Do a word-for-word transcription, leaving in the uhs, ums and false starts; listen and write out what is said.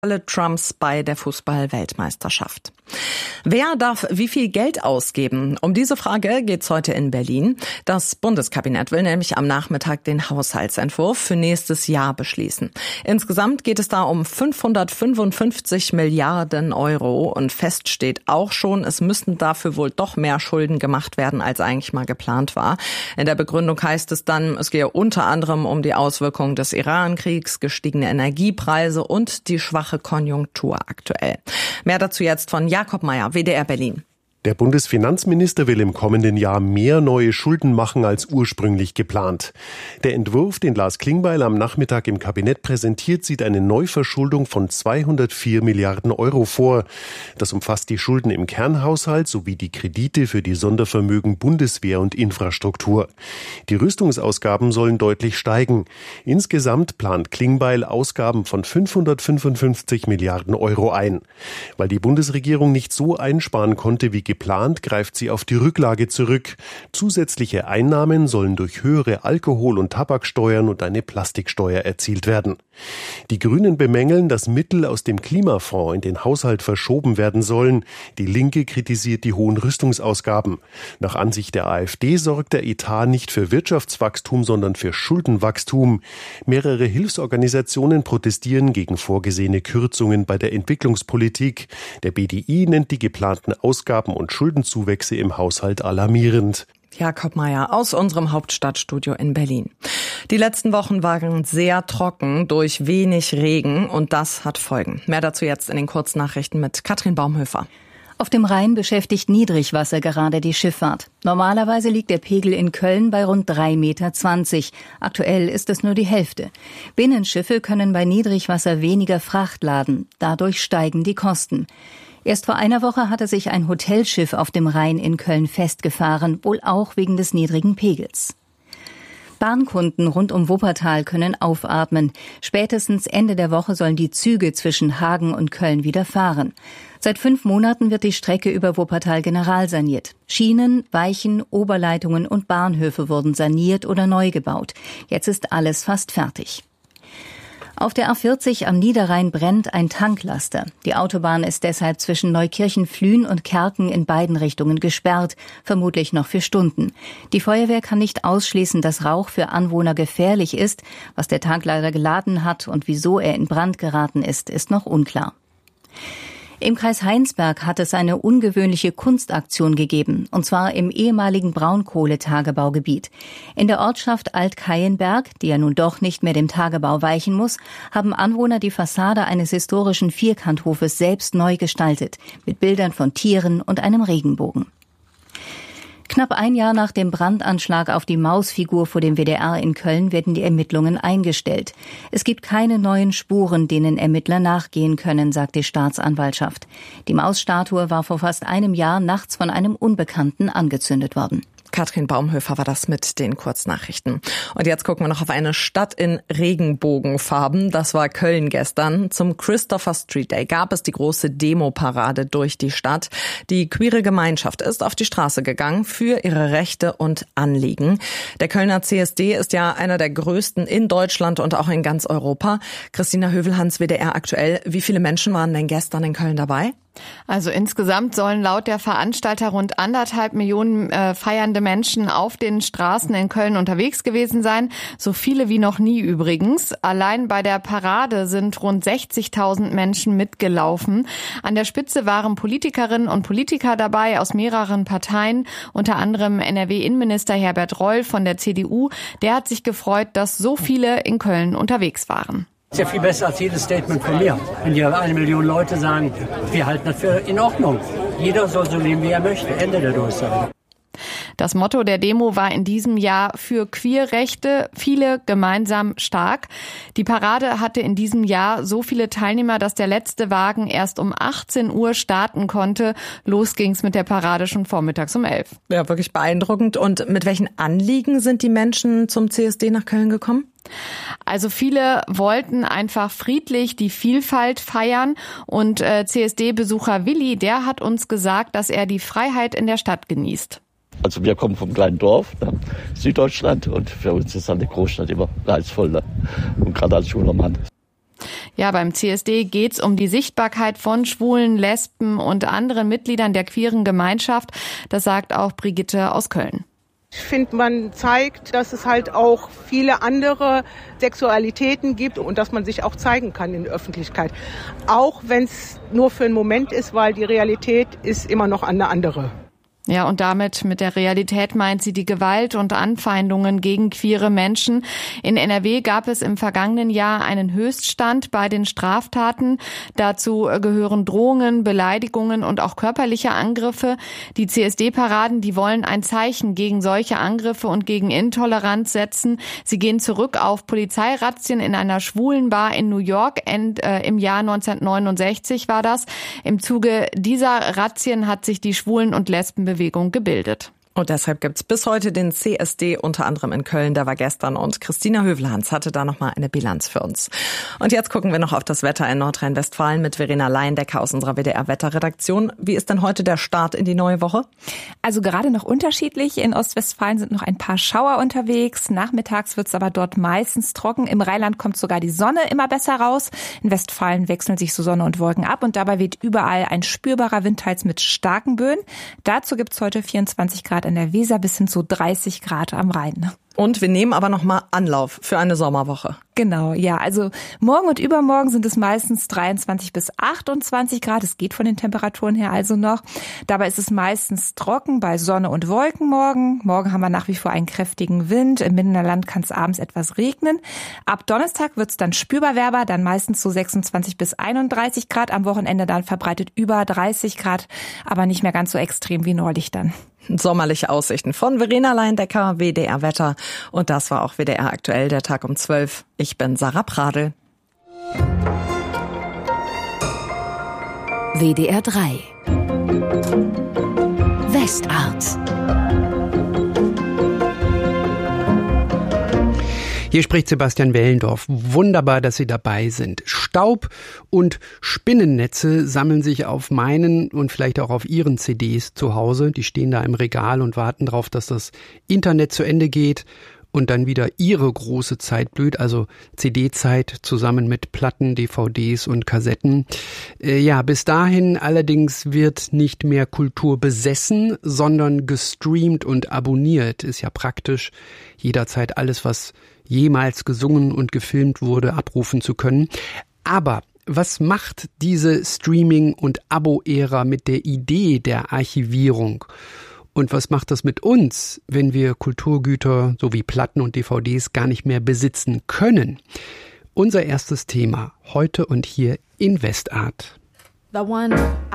Trumps bei der Fußball-Weltmeisterschaft. Wer darf wie viel Geld ausgeben? Um diese Frage geht's heute in Berlin. Das Bundeskabinett will nämlich am Nachmittag den Haushaltsentwurf für nächstes Jahr beschließen. Insgesamt geht es da um fünfhundertfünfundfünfzig Milliarden Euro und fest steht auch schon, es müssten dafür wohl doch mehr Schulden gemacht werden, als eigentlich mal geplant war. In der Begründung heißt es dann, es gehe unter anderem um die Auswirkungen des Iran-Kriegs, gestiegene Energiepreise und die schwache Konjunktur aktuell. Mehr dazu jetzt von Jakob Mayer, W D R Berlin. Der Bundesfinanzminister will im kommenden Jahr mehr neue Schulden machen als ursprünglich geplant. Der Entwurf, den Lars Klingbeil am Nachmittag im Kabinett präsentiert, sieht eine Neuverschuldung von zweihundertvier Milliarden Euro vor. Das umfasst die Schulden im Kernhaushalt sowie die Kredite für die Sondervermögen Bundeswehr und Infrastruktur. Die Rüstungsausgaben sollen deutlich steigen. Insgesamt plant Klingbeil Ausgaben von fünfhundertfünfundfünfzig Milliarden Euro ein. Weil die Bundesregierung nicht so einsparen konnte wie geplant, greift sie auf die Rücklage zurück. Zusätzliche Einnahmen sollen durch höhere Alkohol- und Tabaksteuern und eine Plastiksteuer erzielt werden. Die Grünen bemängeln, dass Mittel aus dem Klimafonds in den Haushalt verschoben werden sollen. Die Linke kritisiert die hohen Rüstungsausgaben. Nach Ansicht der AfD sorgt der Etat nicht für Wirtschaftswachstum, sondern für Schuldenwachstum. Mehrere Hilfsorganisationen protestieren gegen vorgesehene Kürzungen bei der Entwicklungspolitik. Der B D I nennt die geplanten Ausgaben und Schuldenzuwächse im Haushalt alarmierend. Jakob Mayer aus unserem Hauptstadtstudio in Berlin. Die letzten Wochen waren sehr trocken durch wenig Regen und das hat Folgen. Mehr dazu jetzt in den Kurznachrichten mit Katrin Baumhöfer. Auf dem Rhein beschäftigt Niedrigwasser gerade die Schifffahrt. Normalerweise liegt der Pegel in Köln bei rund drei Komma zwanzig Meter. Aktuell ist es nur die Hälfte. Binnenschiffe können bei Niedrigwasser weniger Fracht laden. Dadurch steigen die Kosten. Erst vor einer Woche hatte sich ein Hotelschiff auf dem Rhein in Köln festgefahren, wohl auch wegen des niedrigen Pegels. Bahnkunden rund um Wuppertal können aufatmen. Spätestens Ende der Woche sollen die Züge zwischen Hagen und Köln wieder fahren. Seit fünf Monaten wird die Strecke über Wuppertal generalsaniert. Schienen, Weichen, Oberleitungen und Bahnhöfe wurden saniert oder neu gebaut. Jetzt ist alles fast fertig. Auf der A vierzig am Niederrhein brennt ein Tanklaster. Die Autobahn ist deshalb zwischen Neukirchen-Flühen und Kerken in beiden Richtungen gesperrt, vermutlich noch für Stunden. Die Feuerwehr kann nicht ausschließen, dass Rauch für Anwohner gefährlich ist. Was der Tanklaster geladen hat und wieso er in Brand geraten ist, ist noch unklar. Im Kreis Heinsberg hat es eine ungewöhnliche Kunstaktion gegeben, und zwar im ehemaligen Braunkohletagebaugebiet. In der Ortschaft Alt-Keienberg, die ja nun doch nicht mehr dem Tagebau weichen muss, haben Anwohner die Fassade eines historischen Vierkanthofes selbst neu gestaltet, mit Bildern von Tieren und einem Regenbogen. Knapp ein Jahr nach dem Brandanschlag auf die Mausfigur vor dem W D R in Köln werden die Ermittlungen eingestellt. Es gibt keine neuen Spuren, denen Ermittler nachgehen können, sagt die Staatsanwaltschaft. Die Mausstatue war vor fast einem Jahr nachts von einem Unbekannten angezündet worden. Katrin Baumhöfer war das mit den Kurznachrichten. Und jetzt gucken wir noch auf eine Stadt in Regenbogenfarben. Das war Köln gestern. Zum Christopher Street Day gab es die große Demo-Parade durch die Stadt. Die queere Gemeinschaft ist auf die Straße gegangen für ihre Rechte und Anliegen. Der Kölner C S D ist ja einer der größten in Deutschland und auch in ganz Europa. Christina Hövelhans, W D R aktuell. Wie viele Menschen waren denn gestern in Köln dabei? Also insgesamt sollen laut der Veranstalter rund anderthalb Millionen äh, feiernde Menschen auf den Straßen in Köln unterwegs gewesen sein. So viele wie noch nie übrigens. Allein bei der Parade sind rund sechzigtausend Menschen mitgelaufen. An der Spitze waren Politikerinnen und Politiker dabei aus mehreren Parteien, unter anderem N R W-Innenminister Herbert Reul von der C D U. Der hat sich gefreut, dass so viele in Köln unterwegs waren. Das ist ja viel besser als jedes Statement von mir. Wenn hier eine Million Leute sagen, wir halten das für in Ordnung. Jeder soll so leben, wie er möchte. Ende der Durchsage. Das Motto der Demo war in diesem Jahr für Queerrechte, viele gemeinsam stark. Die Parade hatte in diesem Jahr so viele Teilnehmer, dass der letzte Wagen erst um achtzehn Uhr starten konnte. Los ging's mit der Parade schon vormittags um elf. Ja, wirklich beeindruckend. Und mit welchen Anliegen sind die Menschen zum C S D nach Köln gekommen? Also viele wollten einfach friedlich die Vielfalt feiern und äh, C S D-Besucher Willi, der hat uns gesagt, dass er die Freiheit in der Stadt genießt. Also wir kommen vom kleinen Dorf, ne, Süddeutschland, und für uns ist eine Großstadt immer reizvoll, ne? Und gerade als junger Mann. Ja, beim C S D geht's um die Sichtbarkeit von Schwulen, Lesben und anderen Mitgliedern der queeren Gemeinschaft. Das sagt auch Brigitte aus Köln. Ich finde, man zeigt, dass es halt auch viele andere Sexualitäten gibt und dass man sich auch zeigen kann in der Öffentlichkeit. Auch wenn es nur für einen Moment ist, weil die Realität ist immer noch eine andere. Ja, und damit mit der Realität meint sie die Gewalt und Anfeindungen gegen queere Menschen. In N R W gab es im vergangenen Jahr einen Höchststand bei den Straftaten. Dazu gehören Drohungen, Beleidigungen und auch körperliche Angriffe. Die C S D-Paraden, die wollen ein Zeichen gegen solche Angriffe und gegen Intoleranz setzen. Sie gehen zurück auf Polizeirazzien in einer schwulen Bar in New York. End, äh, im Jahr neunzehnhundertneunundsechzig war das. Im Zuge dieser Razzien hat sich die Schwulen- und Lesbenbewegung Bewegung gebildet. Und deshalb gibt's bis heute den C S D, unter anderem in Köln. Der war gestern und Christina Hövelhans hatte da nochmal eine Bilanz für uns. Und jetzt gucken wir noch auf das Wetter in Nordrhein-Westfalen mit Verena Leindecker aus unserer W D R-Wetterredaktion. Wie ist denn heute der Start in die neue Woche? Also gerade noch unterschiedlich. In Ostwestfalen sind noch ein paar Schauer unterwegs. Nachmittags wird's aber dort meistens trocken. Im Rheinland kommt sogar die Sonne immer besser raus. In Westfalen wechseln sich so Sonne und Wolken ab und dabei weht überall ein spürbarer Wind, teils mit starken Böen. Dazu gibt's heute vierundzwanzig Grad an der Weser bis hin zu dreißig Grad am Rhein. Und wir nehmen aber noch mal Anlauf für eine Sommerwoche. Genau, ja. Also morgen und übermorgen sind es meistens dreiundzwanzig bis achtundzwanzig Grad. Es geht von den Temperaturen her also noch. Dabei ist es meistens trocken bei Sonne und Wolken morgen. Morgen haben wir nach wie vor einen kräftigen Wind. Im Binnenland kann es abends etwas regnen. Ab Donnerstag wird es dann spürbar wärmer, dann meistens so sechsundzwanzig bis einunddreißig Grad. Am Wochenende dann verbreitet über dreißig Grad, aber nicht mehr ganz so extrem wie neulich dann. Sommerliche Aussichten von Verena Leindecker, W D R Wetter. Und das war auch W D R aktuell, der Tag um zwölf. Ich bin Sarah Pradel. W D R drei Westart. Hier spricht Sebastian Wellendorf. Wunderbar, dass Sie dabei sind. Staub und Spinnennetze sammeln sich auf meinen und vielleicht auch auf Ihren C Ds zu Hause. Die stehen da im Regal und warten darauf, dass das Internet zu Ende geht und dann wieder Ihre große Zeit blüht, also C D-Zeit zusammen mit Platten, D V Ds und Kassetten. Äh, ja, bis dahin allerdings wird nicht mehr Kultur besessen, sondern gestreamt und abonniert. Ist ja praktisch, jederzeit alles, was jemals gesungen und gefilmt wurde, abrufen zu können. Aber was macht diese Streaming- und Abo-Ära mit der Idee der Archivierung? Und was macht das mit uns, wenn wir Kulturgüter sowie Platten und D V Ds gar nicht mehr besitzen können? Unser erstes Thema heute und hier in Westart. The one